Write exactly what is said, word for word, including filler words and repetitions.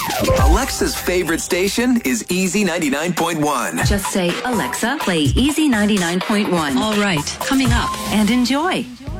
Alexa's favorite station is Easy ninety-nine point one. Just say, Alexa, play Easy ninety-nine point one. All right, coming up. And enjoy.